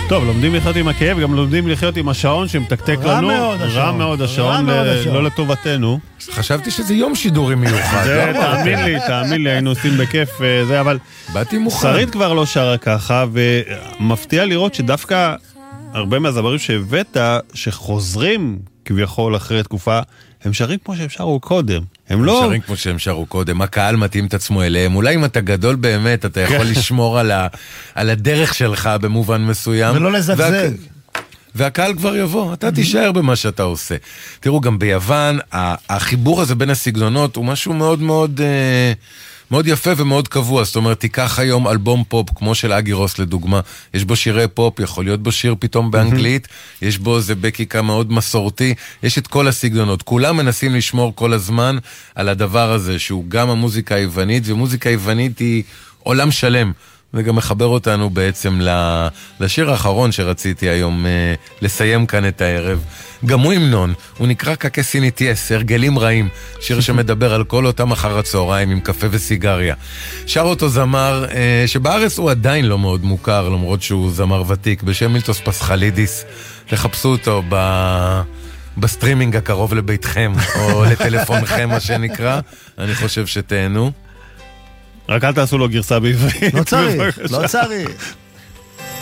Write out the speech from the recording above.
טוב, לומדים לחיות עם הכאב, גם לומדים לחיות עם השעון שמתקתק לנו. רע מאוד השעון, לא לטובתנו. חשבתי שזה יום שידורי מיוחד. תאמין לי, היינו עושים בכיף זה, אבל שרית כבר לא שרה ככה, ומפתיע לראות שדווקא הרבה מהזמרים שהבאת, שחוזרים כביכול אחרי תקופה, הם שרים כמו שהם שרו קודם. הם שרים כמו שהם שרו קודם, הקהל מתאים את עצמו אליהם. אולי אם אתה גדול באמת, אתה יכול לשמור על הדרך שלך במובן מסוים. ולא לזגזג. והקהל כבר יבוא, אתה תישאר במה שאתה עושה. תראו, גם ביוון, החיבור הזה בין הסגנונות הוא משהו מאוד מאוד... מאוד יפה ומאוד קבוע, זאת אומרת, תיקח היום אלבום פופ, כמו של אגי רוס לדוגמה, יש בו שירי פופ, יכול להיות בו שיר פתאום באנגלית, יש בו זה בקיקה מאוד מסורתי, יש את כל הסגנונות, כולם מנסים לשמור כל הזמן על הדבר הזה, שהוא גם המוזיקה היוונית, ומוזיקה היוונית היא עולם שלם, וגם מחבר אותנו בעצם לשיר האחרון שרציתי היום לסיים כאן את הערב. גם הוא המנון, הוא נקרא קקסיניטיאס, הרגלים רעים, שיר שמדבר על כל אותם אחר הצהריים עם קפה וסיגריה. שר אותו זמר שבארץ הוא עדיין לא מאוד מוכר, למרות שהוא זמר ותיק, בשם מילטוס פסחלידיס. תחפשו אותו בסטרימינג הקרוב לביתכם, או לטלפונכם מה שנקרא, אני חושב שתהנו. רק אל תעשו לו גרסה בעברית. לא צריך.